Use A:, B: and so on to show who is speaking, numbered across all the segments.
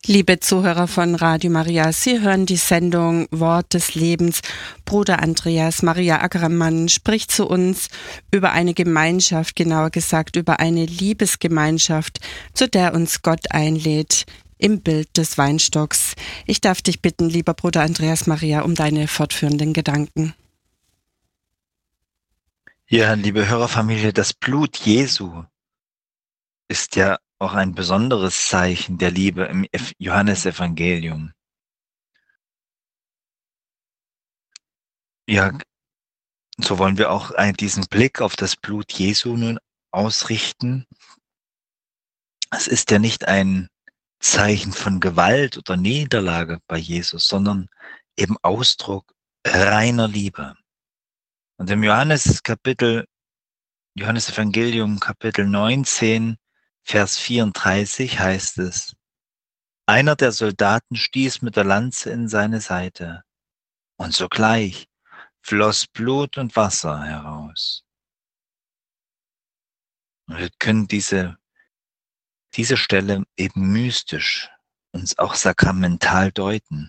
A: Liebe Zuhörer von Radio Maria, Sie hören die Sendung Wort des Lebens. Bruder Andreas Maria Ackermann spricht zu uns über eine Gemeinschaft, genauer gesagt über eine Liebesgemeinschaft, zu der uns Gott einlädt, im Bild des Weinstocks. Ich darf dich bitten, lieber Bruder Andreas Maria, um deine fortführenden Gedanken.
B: Ja, liebe Hörerfamilie, das Blut Jesu ist ja auch ein besonderes Zeichen der Liebe im Johannesevangelium. Ja, so wollen wir auch diesen Blick auf das Blut Jesu nun ausrichten. Es ist ja nicht ein Zeichen von Gewalt oder Niederlage bei Jesus, sondern eben Ausdruck reiner Liebe. Und im Johannesevangelium Kapitel 19, Vers 34 heißt es: Einer der Soldaten stieß mit der Lanze in seine Seite, und sogleich floss Blut und Wasser heraus. Und wir können diese Stelle eben mystisch uns auch sakramental deuten.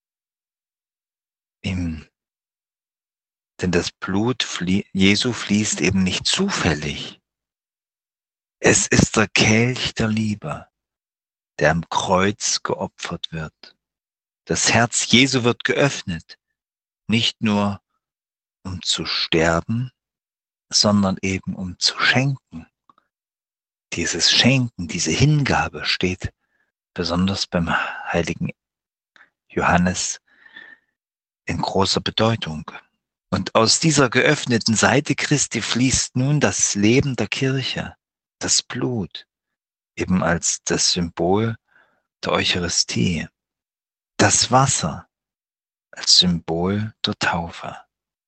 B: Denn das Blut Jesu fließt eben nicht zufällig. Es ist der Kelch der Liebe, der am Kreuz geopfert wird. Das Herz Jesu wird geöffnet, nicht nur um zu sterben, sondern eben um zu schenken. Dieses Schenken, diese Hingabe steht besonders beim heiligen Johannes in großer Bedeutung. Und aus dieser geöffneten Seite Christi fließt nun das Leben der Kirche, das Blut, eben als das Symbol der Eucharistie, das Wasser als Symbol der Taufe.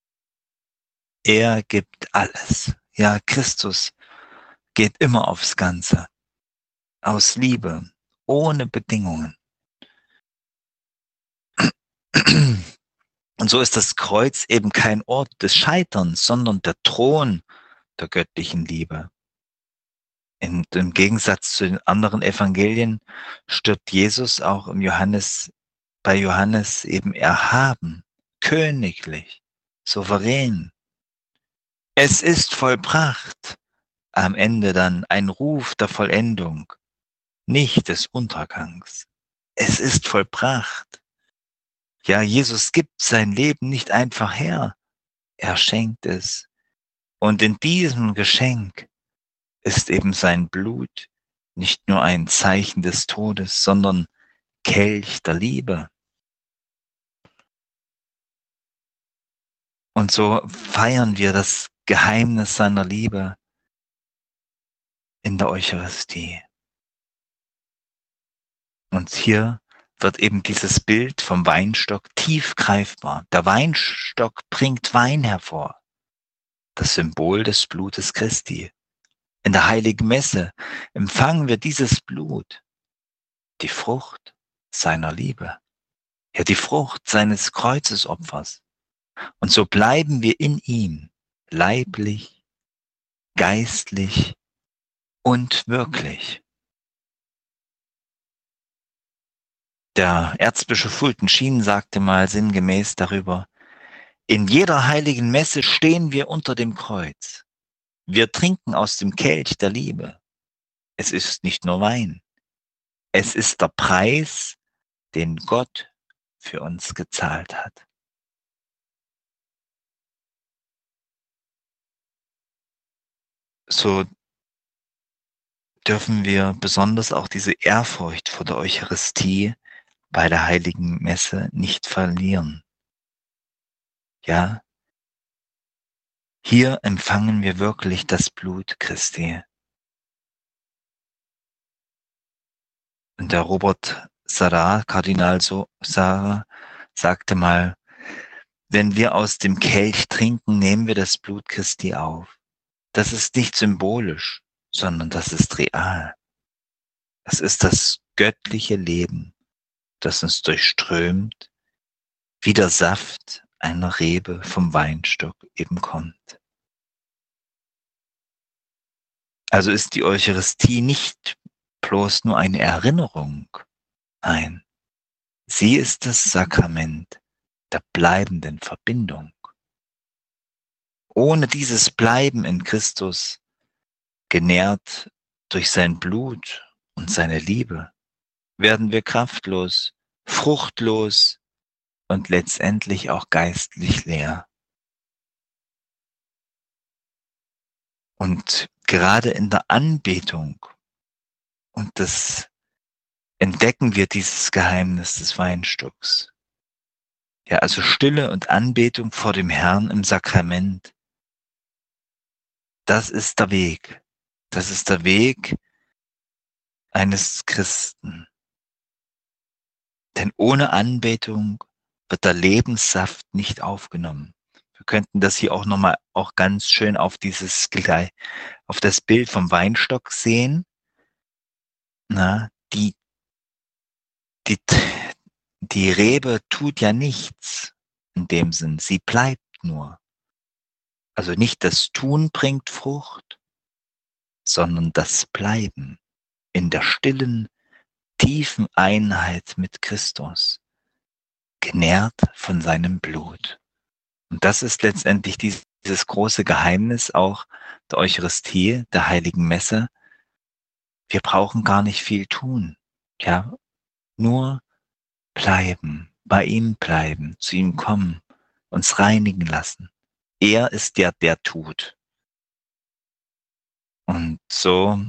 B: Er gibt alles. Ja, Christus geht immer aufs Ganze, aus Liebe, ohne Bedingungen. Und so ist das Kreuz eben kein Ort des Scheiterns, sondern der Thron der göttlichen Liebe. Im Gegensatz zu den anderen Evangelien stirbt Jesus auch bei Johannes eben erhaben, königlich, souverän. Es ist vollbracht. Am Ende dann ein Ruf der Vollendung, nicht des Untergangs. Es ist vollbracht. Ja, Jesus gibt sein Leben nicht einfach her. Er schenkt es. Und in diesem Geschenk ist eben sein Blut nicht nur ein Zeichen des Todes, sondern Kelch der Liebe. Und so feiern wir das Geheimnis seiner Liebe in der Eucharistie. Und hier wird eben dieses Bild vom Weinstock tief greifbar. Der Weinstock bringt Wein hervor, das Symbol des Blutes Christi. In der heiligen Messe empfangen wir dieses Blut, die Frucht seiner Liebe, ja die Frucht seines Kreuzesopfers. Und so bleiben wir in ihm, leiblich, geistlich und wirklich. Der Erzbischof Fulton-Sheen sagte mal sinngemäß darüber: In jeder heiligen Messe stehen wir unter dem Kreuz. Wir trinken aus dem Kelch der Liebe. Es ist nicht nur Wein. Es ist der Preis, den Gott für uns gezahlt hat. So dürfen wir besonders auch diese Ehrfurcht vor der Eucharistie bei der heiligen Messe nicht verlieren. Ja, hier empfangen wir wirklich das Blut Christi. Und der Robert Sarah, Kardinal Sarah, sagte mal: Wenn wir aus dem Kelch trinken, nehmen wir das Blut Christi auf. Das ist nicht symbolisch, sondern das ist real. Das ist das göttliche Leben, das uns durchströmt, wie der Saft einer Rebe vom Weinstock eben kommt. Also ist die Eucharistie nicht bloß nur eine Erinnerung Nein, sie ist das Sakrament der bleibenden Verbindung. Ohne dieses Bleiben in Christus, genährt durch sein Blut und seine Liebe, werden wir kraftlos, fruchtlos und letztendlich auch geistlich leer. Und gerade in der Anbetung, und das entdecken wir dieses Geheimnis des Weinstocks. Ja, also Stille und Anbetung vor dem Herrn im Sakrament. Das ist der Weg. Das ist der Weg eines Christen. Denn ohne Anbetung wird der Lebenssaft nicht aufgenommen. Wir könnten das hier auch nochmal auch ganz schön auf das Bild vom Weinstock sehen. Na, die Rebe tut ja nichts in dem Sinn. Sie bleibt nur. Also nicht das Tun bringt Frucht, sondern das Bleiben in der stillen, tiefen Einheit mit Christus, genährt von seinem Blut. Und das ist letztendlich dieses große Geheimnis auch der Eucharistie, der Heiligen Messe. Wir brauchen gar nicht viel tun, ja, nur bleiben, bei ihm bleiben, zu ihm kommen, uns reinigen lassen. Er ist der tut. Und so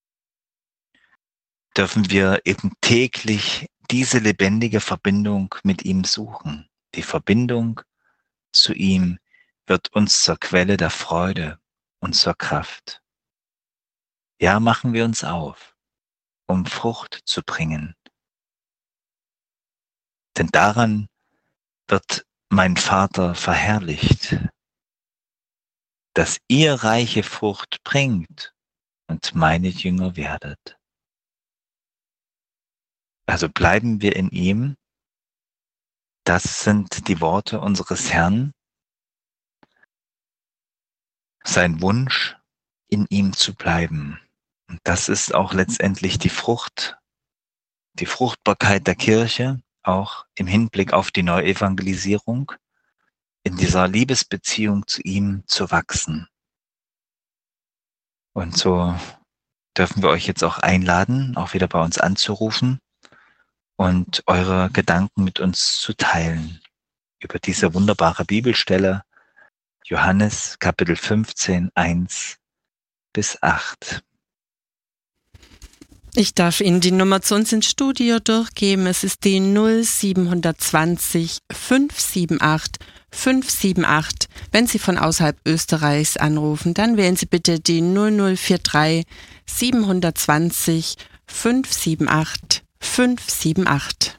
B: dürfen wir eben täglich diese lebendige Verbindung mit ihm suchen. Die Verbindung zu ihm wird uns zur Quelle der Freude und zur Kraft. Ja, machen wir uns auf, um Frucht zu bringen. Denn daran wird mein Vater verherrlicht, dass ihr reiche Frucht bringt und meine Jünger werdet. Also bleiben wir in ihm. Das sind die Worte unseres Herrn. Sein Wunsch, in ihm zu bleiben. Und das ist auch letztendlich die Fruchtbarkeit der Kirche, auch im Hinblick auf die Neuevangelisierung, in dieser Liebesbeziehung zu ihm zu wachsen. Und so dürfen wir euch jetzt auch einladen, auch wieder bei uns anzurufen und eure Gedanken mit uns zu teilen über diese wunderbare Bibelstelle, Johannes Kapitel 15, 1-8.
A: Ich darf Ihnen die Nummer zu uns ins Studio durchgeben. Es ist die 0720 578 578. Wenn Sie von außerhalb Österreichs anrufen, dann wählen Sie bitte die 0043 720 578 578.